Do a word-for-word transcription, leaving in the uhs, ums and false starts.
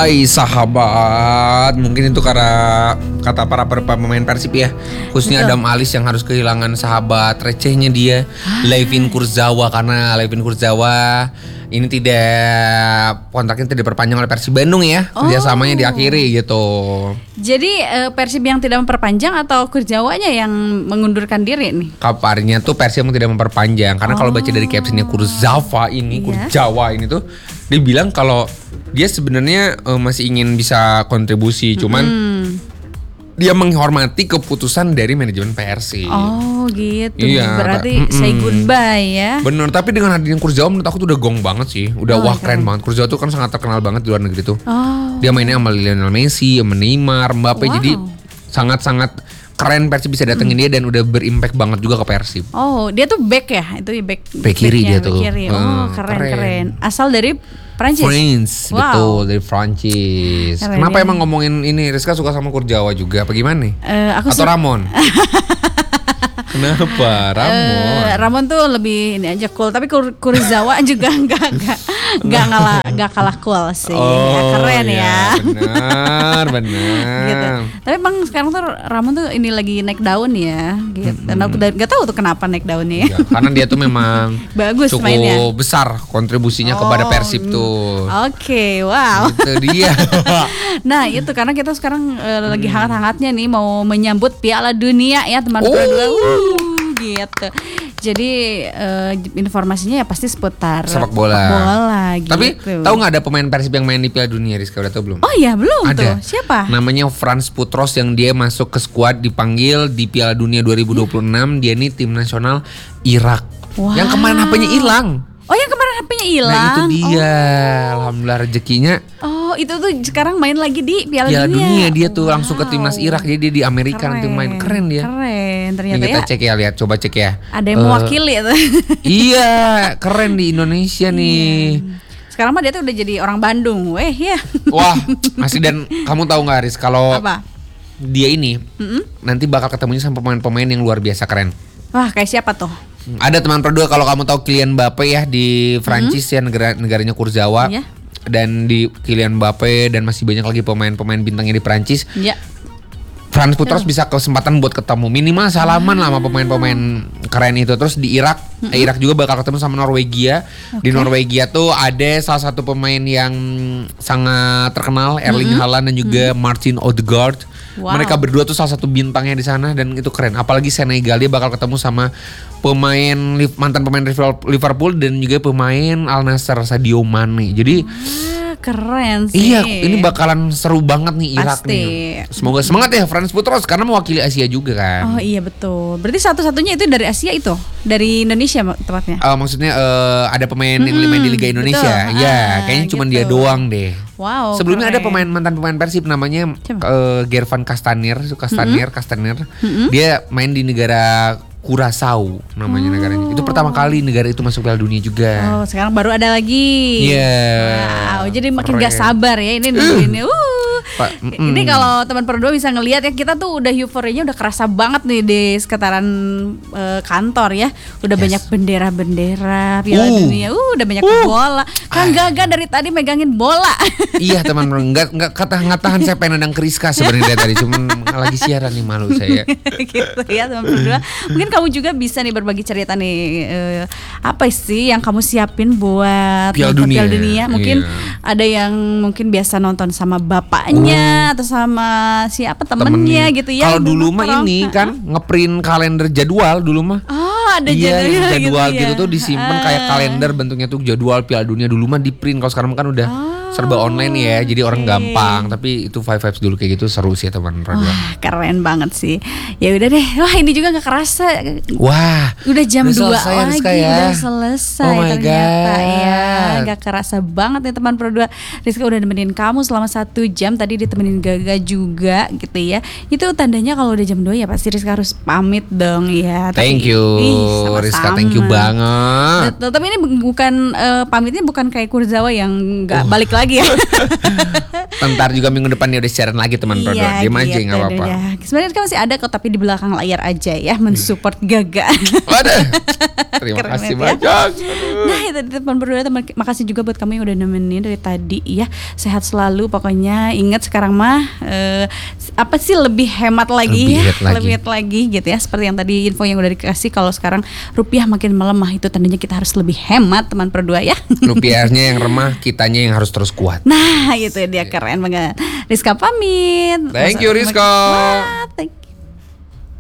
Hai sahabat, mungkin itu karena kata para pemain Persib ya, khususnya Adam Alis yang harus kehilangan sahabat recehnya dia, Layvin Kurzawa, karena Layvin Kurzawa ini tidak kontraknya tidak diperpanjang oleh Persib Bandung ya, oh. kerjasamanya diakhiri gitu. Jadi uh, Persib yang tidak memperpanjang atau Kurzawanya yang mengundurkan diri nih? Kabarnya tuh Persib yang tidak memperpanjang, karena oh. kalau baca dari captionnya Kurzawa ini, yeah. Kurzawa ini tuh dia bilang kalau dia sebenarnya uh, masih ingin bisa kontribusi, cuman hmm. dia menghormati keputusan dari manajemen Persib. Oh gitu. Iya, berarti mm-mm. say goodbye ya. Bener, tapi dengan hadirnya Kurzawa menurut aku tuh udah gong banget sih. Udah oh, wah keren banget. Kurzawa tuh kan sangat terkenal banget di luar negeri tuh. Oh. Dia mainnya sama Lionel Messi, sama Neymar, Mbappe, wow. jadi sangat-sangat keren Persib bisa datengin hmm. dia dan udah berimpact banget juga ke Persib. Oh, dia tuh back ya? Itu back back kiri dia tuh. Kiri. Oh, hmm, keren, keren keren. Asal dari Prancis. France, wow. betul, dari Prancis. Keren, Kenapa ya? Emang ngomongin ini Rizka suka sama Kurzawa juga apa gimana nih? Uh, aku Atau su- Ramon? Kenapa Ramon? Uh, Ramon tuh lebih ini aja cool, tapi Kur- Kurzawa juga enggak enggak enggak ngalah enggak kalah cool sih. Oh, ya, keren ya. ya. Benar, benar. Gitu. Tapi emang sekarang tuh Ramon tuh ini lagi naik daun ya, gitu. Dan aku enggak tahu tuh kenapa naik daunnya. Ya, karena dia tuh memang bagus cukup mainnya. besar kontribusinya oh, kepada Persib tuh. Oke, okay, wow. Itu dia. Nah, itu karena kita sekarang uh, lagi hangat-hangatnya nih mau menyambut Piala Dunia ya, teman oh. berdua. Uh, gitu. Jadi uh, informasinya ya pasti seputar sepak bola. bola gitu. Tapi tahu nggak ada pemain Persib yang main di Piala Dunia, Rizka, udah tahu belum? Oh iya, belum ada. tuh. Siapa? Namanya Frans Putros yang dia masuk ke skuad dipanggil di Piala Dunia dua ribu dua puluh enam. Dia nih tim nasional Irak. Wow. Yang kemarin H P-nya hilang. Oh, yang kemarin H P-nya hilang. Nah, itu dia. Oh. Alhamdulillah rezekinya. Oh, itu tuh sekarang main lagi di Piala, Piala Dunia. Dunia dia tuh wow. langsung ke timnas Irak. Jadi dia di Amerika nanti main. Keren dia. Keren ternyata ini kita ya. cek ya, lihat coba cek ya. Ada yang uh, mewakili tuh. Iya, keren di Indonesia nih. Sekarang mah dia tuh udah jadi orang Bandung, weh ya. Wah, masih dan kamu tahu nggak Riz kalau dia ini mm-hmm. nanti bakal ketemunya sama pemain-pemain yang luar biasa keren. Wah, kayak siapa tuh? Ada teman berdua kalau kamu tahu Kylian Mbappe ya di Prancis mm-hmm. ya negara negaranya Kurzawa. Yeah. Dan di Kylian Mbappe dan masih banyak lagi pemain-pemain bintangnya di Prancis. Iya. Yeah. Frans Putros bisa kesempatan buat ketemu minimal salaman lah sama pemain-pemain keren itu. Terus di Irak, mm-hmm. Irak juga bakal ketemu sama Norwegia. Okay. Di Norwegia tuh ada salah satu pemain yang sangat terkenal, Erling mm-hmm. Haaland dan juga mm-hmm. Martin Odegaard. Wow. Mereka berdua tuh salah satu bintangnya di sana dan itu keren. Apalagi Senegal dia bakal ketemu sama pemain mantan pemain Liverpool dan juga pemain Al Nassr Sadio Mane. Jadi keren sih. Iya, ini bakalan seru banget nih Irak pasti. Nih. Semoga semangat ya Frans Putros karena mewakili Asia juga kan. Oh iya betul. Berarti satu-satunya itu dari Asia itu, dari Indonesia tepatnya. Uh, maksudnya uh, ada pemain hmm, yang main di Liga Indonesia. Betul. Ya, ah, kayaknya gitu. Cuma dia doang deh. Wow. Sebelumnya keren. ada pemain mantan pemain Persib namanya uh, Gervan Kastanir, Kastanir, mm-hmm. Kastanir. Mm-hmm. Dia main di negara Curaçao namanya oh. negaranya. Itu pertama kali negara itu masuk Piala Dunia juga. Oh, sekarang baru ada lagi. Iya. Yeah. Wow, jadi makin gak sabar ya ini nungguinnya. Uh. Pa, mm, ini kalau teman berdua bisa ngelihat ya, kita tuh udah euforianya udah kerasa banget nih di sekitaran uh, kantor ya. Udah yes. banyak bendera-bendera Piala uh. Dunia. Uh, udah banyak uh. bola. Kan Gaga dari tadi megangin bola. Iya teman, enggak enggak kata-ngatahan saya pengen nendang Kriska sebenarnya tadi, cuman lagi siaran nih malu saya. Gitu ya teman berdua. Mungkin kamu juga bisa nih berbagi cerita nih uh, apa sih yang kamu siapin buat Piala Dunia. Piala Dunia. Mungkin yeah. ada yang mungkin biasa nonton sama bapaknya uh. atau sama siapa temennya, temennya gitu ya. Kalau dulu mah ini kan ngeprint kalender jadwal dulu mah. Oh, ada iya, jadwal, jadwal gitu, gitu ya. tuh disimpan uh. kayak kalender bentuknya tuh jadwal Piala Dunia dulu mah di print. Kalau sekarang kan udah oh. serba online ya, jadi orang okay. gampang. Tapi itu five vibes dulu kayak gitu seru sih teman berdua. Wah, keren banget sih. Ya udah deh. Wah, ini juga nggak kerasa. Wah, udah jam dua lagi, ya? Udah selesai oh ternyata. Ya, nggak kerasa banget nih teman berdua. Rizka udah nemenin kamu selama satu jam. Tadi ditemenin Gaga juga gitu ya. Itu tandanya kalau udah jam dua ya pasti Rizka harus pamit dong ya. Thank tapi, you, ih, Rizka. Thank you banget. Betul, tapi ini bukan uh, pamitnya bukan kayak Kurzawa yang nggak uh. balik lagi. lagi ya. Ntar juga minggu depan nih udah siaran lagi teman Pro dua. Iya, Diam aja gitu nggak apa-apa. deh. Sebenarnya kan masih ada kok, tapi di belakang layar aja ya mensupport Gaga. Waduh. Terima Keren kasih banget banyak. ya. Nah itu teman Pro dua, teman, makasih juga buat kamu yang udah nemenin dari tadi ya. Sehat selalu pokoknya. Ingat sekarang mah eh, apa sih lebih hemat lagi Lebih ya, hemat lagi. lebih hemat lagi gitu ya. Seperti yang tadi info yang udah dikasih, kalau sekarang rupiah makin melemah, itu tandanya kita harus lebih hemat teman Pro dua ya. Rupiahnya yang remah, kitanya yang harus terus kuat. Nah itu dia, keren banget. Rizka pamit. Thank you Rizka. Bye.